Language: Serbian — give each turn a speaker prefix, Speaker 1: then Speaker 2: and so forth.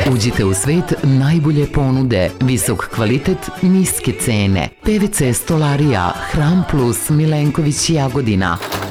Speaker 1: Uđite u svet najbolje ponude, visok kvalitet, niske cene. PVC stolarija, Hram Plus, Milenković, Jagodina.